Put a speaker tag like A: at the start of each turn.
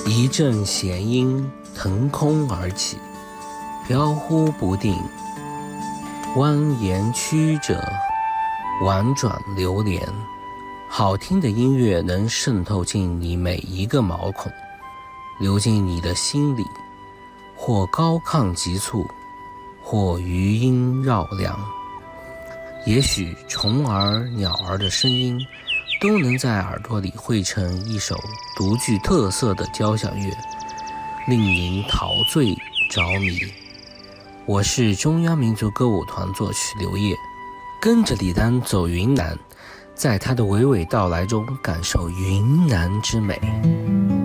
A: 一阵弦音腾空而起，飘忽不定，蜿蜒曲折，婉转流连。好听的音乐能渗透进你每一个毛孔，流进你的心里，或高亢急促，或余音绕梁。也许虫儿鸟儿的声音都能在耳朵里汇成一首独具特色的交响乐，令您陶醉着迷。我是中央民族歌舞团作曲刘烨，跟着李丹走云南，在他的娓娓道来中感受云南之美。